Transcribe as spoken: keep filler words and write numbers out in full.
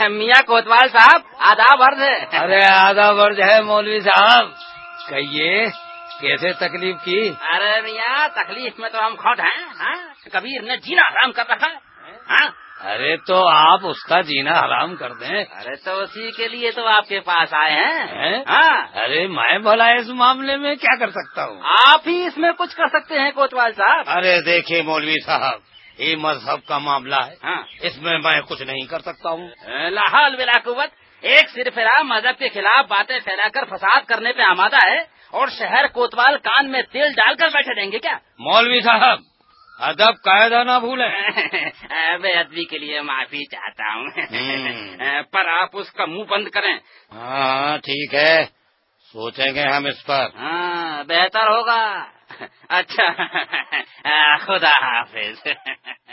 मियाँ कोतवाल साहब, आदाब अर्ज है। अरे आदाब अर्ज है मौलवी साहब, कहिए कैसे तकलीफ की? अरे मियाँ, तकलीफ में तो हम खुद हैं। हाँ? कबीर ने जीना हराम कर रखा है। हाँ? अरे तो आप उसका जीना हराम कर दें। अरे तो उसी के लिए तो आपके पास आए हैं, है? हाँ? अरे मैं भला इस मामले में क्या कर सकता हूँ? आप ही इसमें कुछ कर सकते हैं कोतवाल साहब। अरे देखिए मौलवी साहब, ये मजहब का मामला है। हाँ? इसमें मैं कुछ नहीं कर सकता हूँ। लाहौल बिला कुव्वत, एक सिरफिरा मजहब के खिलाफ बातें फैलाकर फसाद करने पे आमादा है और शहर कोतवाल कान में तेल डालकर बैठे देंगे क्या? मौलवी साहब, अदब कायदा ना भूलें। बेअदबी के लिए माफी चाहता हूँ, पर आप उसका मुंह बंद करें। हाँ ठीक है, सोचेंगे हम इस पर। हाँ बेहतर होगा। अच्छा, खुदा हाफिज।